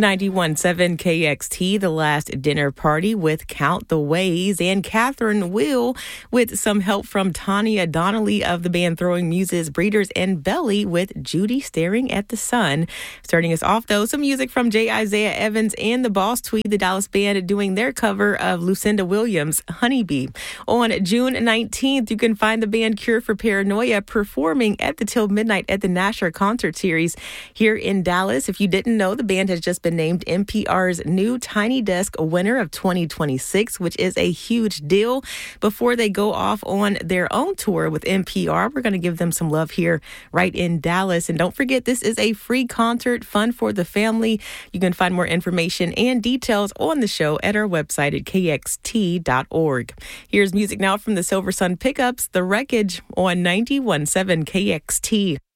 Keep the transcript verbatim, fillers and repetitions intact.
ninety-one point seven K X T, The Last Dinner Party with Count the Ways, and Catherine Will with some help from Tanya Donnelly of the band Throwing Muses, Breeders, and Belly with Judy Staring at the Sun. Starting us off, though, some music from J. Isaiah Evans and the Boss Tweed, the Dallas band, doing their cover of Lucinda Williams' Honeybee. On June nineteenth, you can find the band Cure for Paranoia performing at the Till Midnight at the Nasher Concert Series here in Dallas. If you didn't know, the band has just been named N P R's new Tiny Desk winner of twenty twenty-six, which is a huge deal. Before they go off on their own tour with N P R, we're going to give them some love here right in Dallas. And don't forget, this is a free concert, fun for the family. You can find more information and details on the show at our website at K X T dot org. Here's music now from the Silver Sun Pickups, The Wreckage on ninety-one point seven K X T.